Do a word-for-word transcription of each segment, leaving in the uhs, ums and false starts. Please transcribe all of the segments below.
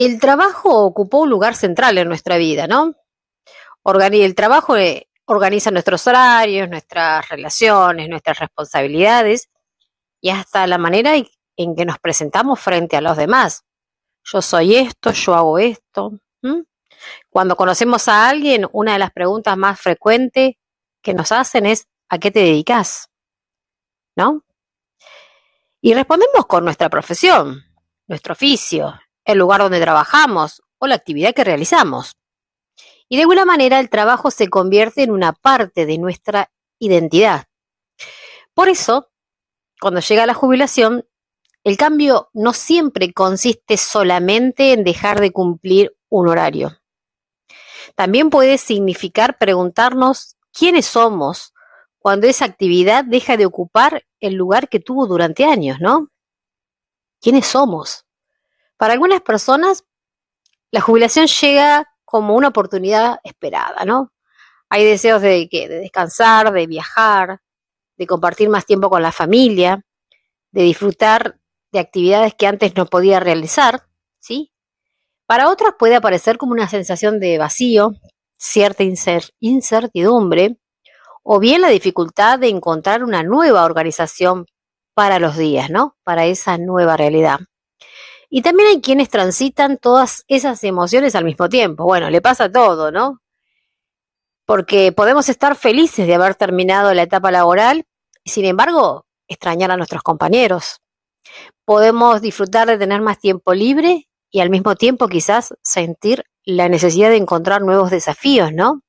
El trabajo ocupó un lugar central en nuestra vida, ¿no? Organi- el trabajo eh, organiza nuestros horarios, nuestras relaciones, nuestras responsabilidades y hasta la manera en en que nos presentamos frente a los demás. Yo soy esto, yo hago esto. ¿m? Cuando conocemos a alguien, una de las preguntas más frecuentes que nos hacen es ¿a qué te dedicas? ¿No? Y respondemos con nuestra profesión, nuestro oficio, el lugar donde trabajamos o la actividad que realizamos. Y de alguna manera el trabajo se convierte en una parte de nuestra identidad. Por eso, cuando llega la jubilación, el cambio no siempre consiste solamente en dejar de cumplir un horario. También puede significar preguntarnos quiénes somos cuando esa actividad deja de ocupar el lugar que tuvo durante años, ¿no? ¿Quiénes somos? Para algunas personas, la jubilación llega como una oportunidad esperada, ¿no? Hay deseos de, ¿qué? De descansar, de viajar, de compartir más tiempo con la familia, de disfrutar de actividades que antes no podía realizar, ¿sí? Para otras puede aparecer como una sensación de vacío, cierta incer- incertidumbre, o bien la dificultad de encontrar una nueva organización para los días, ¿no? Para esa nueva realidad. Y también hay quienes transitan todas esas emociones al mismo tiempo. Bueno, le pasa todo, ¿no? Porque podemos estar felices de haber terminado la etapa laboral y, sin embargo, extrañar a nuestros compañeros. Podemos disfrutar de tener más tiempo libre y al mismo tiempo quizás sentir la necesidad de encontrar nuevos desafíos, ¿no?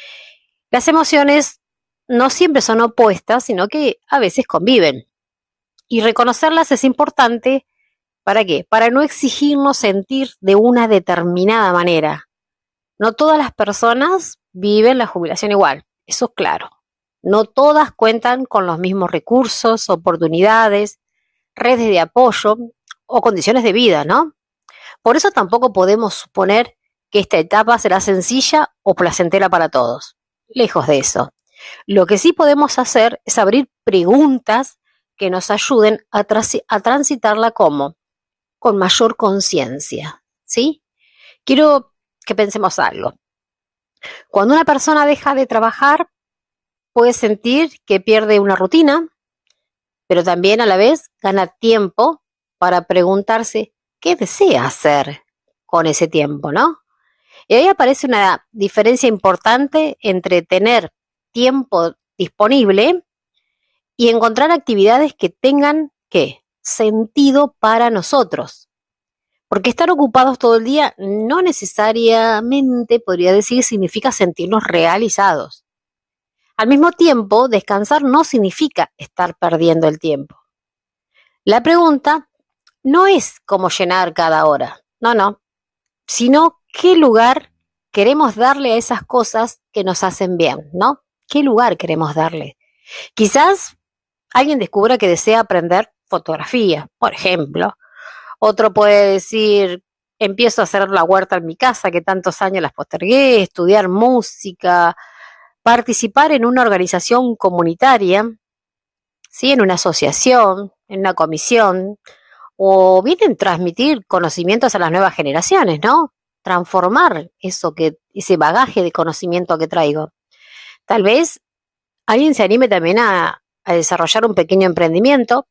Las emociones no siempre son opuestas, sino que a veces conviven. Y reconocerlas es importante. ¿Para qué? Para no exigirnos sentir de una determinada manera. No todas las personas viven la jubilación igual, eso es claro. No todas cuentan con los mismos recursos, oportunidades, redes de apoyo o condiciones de vida, ¿no? Por eso tampoco podemos suponer que esta etapa será sencilla o placentera para todos. Lejos de eso. Lo que sí podemos hacer es abrir preguntas que nos ayuden a, trans- a transitarla como con mayor conciencia, ¿sí? Quiero que pensemos algo. Cuando una persona deja de trabajar, puede sentir que pierde una rutina, pero también a la vez gana tiempo para preguntarse qué desea hacer con ese tiempo, ¿no? Y ahí aparece una diferencia importante entre tener tiempo disponible y encontrar actividades que tengan, ¿qué? Sentido para nosotros. Porque estar ocupados todo el día no necesariamente, podría decir, significa sentirnos realizados. Al mismo tiempo, descansar no significa estar perdiendo el tiempo. La pregunta no es cómo llenar cada hora, no, no, sino qué lugar queremos darle a esas cosas que nos hacen bien, ¿no? ¿Qué lugar queremos darle? Quizás alguien descubra que desea aprender fotografía, por ejemplo. Otro puede decir, empiezo a hacer la huerta en mi casa, que tantos años las postergué, estudiar música, participar en una organización comunitaria, ¿sí? En una asociación, en una comisión, o bien en transmitir conocimientos a las nuevas generaciones, ¿no? Transformar eso que, ese bagaje de conocimiento que traigo. Tal vez alguien se anime también a, a desarrollar un pequeño emprendimiento.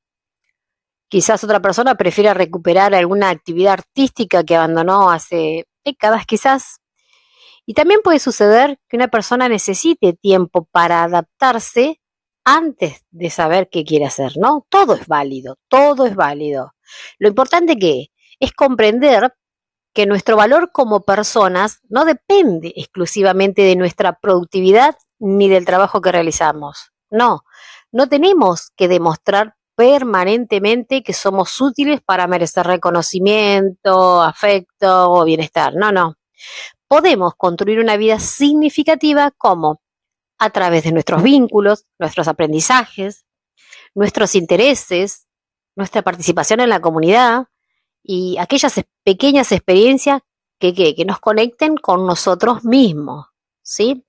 Quizás otra persona prefiera recuperar alguna actividad artística que abandonó hace décadas, quizás. Y también puede suceder que una persona necesite tiempo para adaptarse antes de saber qué quiere hacer, ¿no? Todo es válido, todo es válido. Lo importante que es comprender que nuestro valor como personas no depende exclusivamente de nuestra productividad ni del trabajo que realizamos. No, no tenemos que demostrar permanentemente que somos útiles para merecer reconocimiento, afecto o bienestar. No, no. Podemos construir una vida significativa como a través de nuestros vínculos, nuestros aprendizajes, nuestros intereses, nuestra participación en la comunidad y aquellas pequeñas experiencias que, que, que nos conecten con nosotros mismos, ¿sí?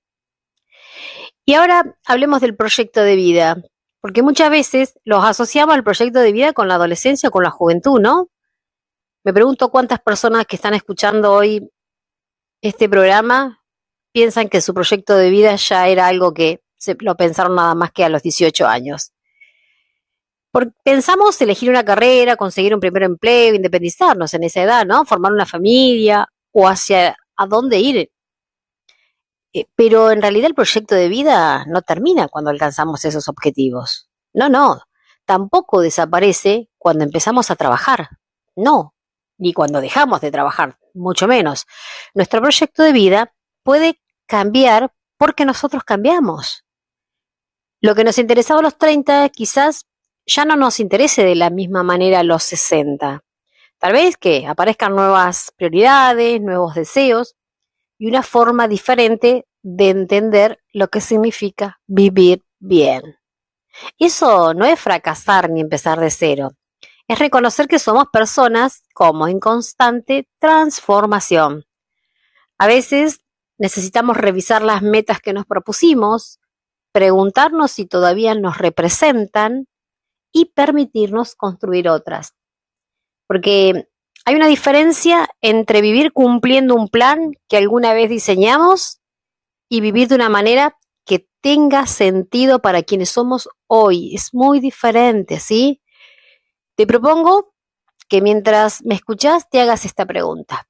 Y ahora hablemos del proyecto de vida, porque muchas veces los asociamos al proyecto de vida con la adolescencia o con la juventud, ¿no? Me pregunto cuántas personas que están escuchando hoy este programa piensan que su proyecto de vida ya era algo que se lo pensaron nada más que a los dieciocho años. Porque pensamos elegir una carrera, conseguir un primer empleo, independizarnos en esa edad, ¿no? Formar una familia o hacia a dónde ir. Eh, pero en realidad el proyecto de vida no termina cuando alcanzamos esos objetivos. No, no. Tampoco desaparece cuando empezamos a trabajar. No. Ni cuando dejamos de trabajar, mucho menos. Nuestro proyecto de vida puede cambiar porque nosotros cambiamos. Lo que nos interesaba a los treinta quizás ya no nos interese de la misma manera a los sesenta. Tal vez que aparezcan nuevas prioridades, nuevos deseos y una forma diferente de entender lo que significa vivir bien. Eso no es fracasar ni empezar de cero. Es reconocer que somos personas como en constante transformación. A veces necesitamos revisar las metas que nos propusimos, preguntarnos si todavía nos representan y permitirnos construir otras. Porque hay una diferencia entre vivir cumpliendo un plan que alguna vez diseñamos y vivir de una manera que tenga sentido para quienes somos hoy. Es muy diferente, ¿sí? Te propongo que mientras me escuchás te hagas esta pregunta.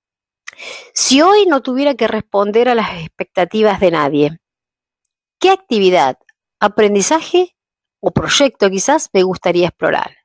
Si hoy no tuviera que responder a las expectativas de nadie, ¿qué actividad, aprendizaje o proyecto quizás me gustaría explorar?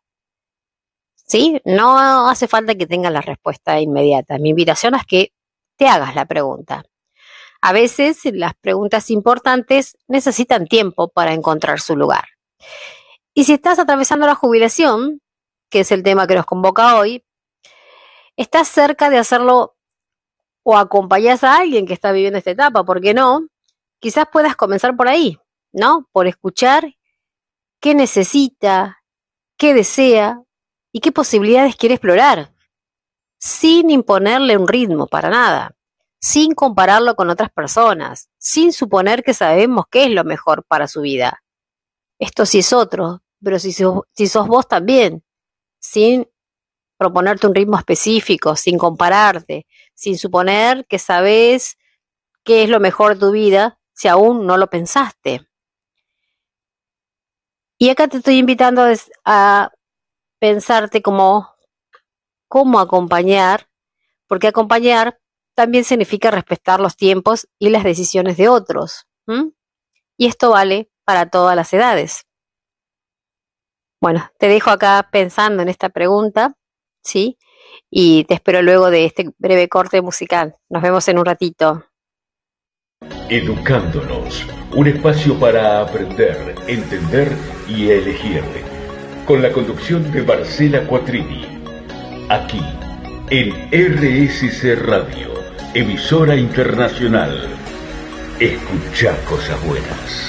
¿Sí? No hace falta que tengas la respuesta inmediata. Mi invitación es que te hagas la pregunta. A veces las preguntas importantes necesitan tiempo para encontrar su lugar. Y si estás atravesando la jubilación, que es el tema que nos convoca hoy, estás cerca de hacerlo o acompañás a alguien que está viviendo esta etapa, ¿por qué no? Quizás puedas comenzar por ahí, ¿no? Por escuchar qué necesita, qué desea y qué posibilidades quiere explorar, sin imponerle un ritmo para nada, sin compararlo con otras personas, sin suponer que sabemos qué es lo mejor para su vida. Esto sí es otro, pero si sos, si sos vos también, sin proponerte un ritmo específico, sin compararte, sin suponer que sabés qué es lo mejor de tu vida si aún no lo pensaste. Y acá te estoy invitando a pensarte como cómo acompañar, porque acompañar también significa respetar los tiempos y las decisiones de otros. ¿Mm? Y esto vale para todas las edades. Bueno, te dejo acá pensando en esta pregunta, ¿sí? Y te espero luego de este breve corte musical. Nos vemos en un ratito. Educándonos, un espacio para aprender, entender y elegir. Con la conducción de Marcela Quattrini. Aquí, en R S C Radio, emisora internacional. Escuchá cosas buenas.